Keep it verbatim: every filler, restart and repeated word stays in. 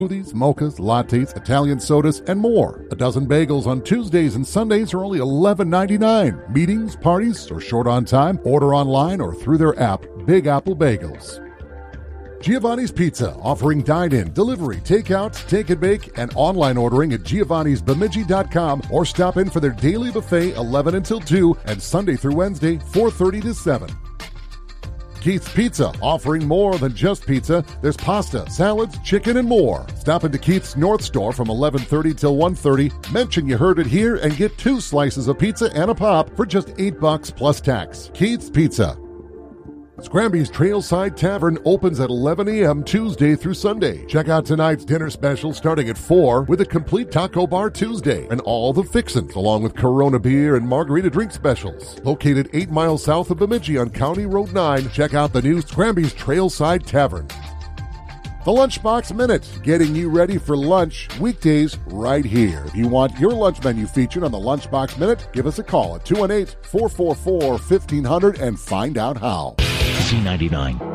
Smoothies, mochas, lattes, Italian sodas, and more. A dozen bagels on Tuesdays and Sundays are only eleven ninety-nine. Meetings, parties, or short on time? Order online or through their app, Big Apple Bagels. Giovanni's Pizza, offering dine-in, delivery, takeout, take and bake, and online ordering at giovannis bemidji dot com, or stop in for their daily buffet eleven until two and Sunday through Wednesday four thirty to seven. Keith's Pizza, offering more than just pizza. There's pasta, salads, chicken, and more. Stop into Keith's North Store from eleven thirty till one thirty. Mention you heard it here and get two slices of pizza and a pop for just eight bucks plus tax. Keith's Pizza. Scramby's Trailside Tavern opens at eleven a.m. Tuesday through Sunday. Check out tonight's dinner special starting at four with a complete taco bar Tuesday and all the fixins, along with Corona beer and margarita drink specials. Located eight miles south of Bemidji on County Road nine, check out the new Scramby's Trailside Tavern. The Lunchbox Minute, getting you ready for lunch weekdays right here. If you want your lunch menu featured on the Lunchbox Minute, give us a call at two one eight, four four four, one five zero zero and find out how. C ninety-nine.